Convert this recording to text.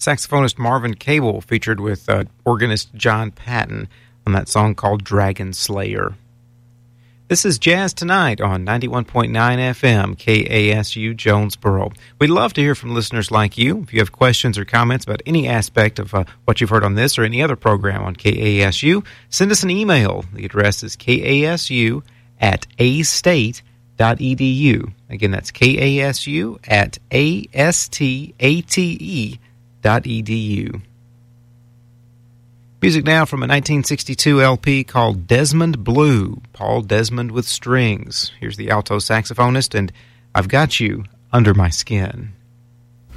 Saxophonist Marvin Cable featured with organist John Patton on that song called Dragon Slayer. This is Jazz Tonight on 91.9 FM, KASU Jonesboro. We'd love to hear from listeners like you. If you have questions or comments about any aspect of what you've heard on this or any other program on KASU, send us an email. The address is kasu@astate.edu. Again, that's kasu@astate.edu. Music now from a 1962 LP called Desmond Blue, Paul Desmond with strings. Here's the alto saxophonist, and I've Got You Under My Skin.